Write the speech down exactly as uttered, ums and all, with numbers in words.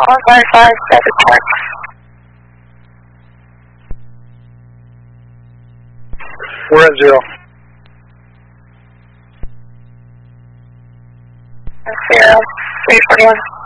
one five five seven Park. We're at zero. Zero, three forty-one.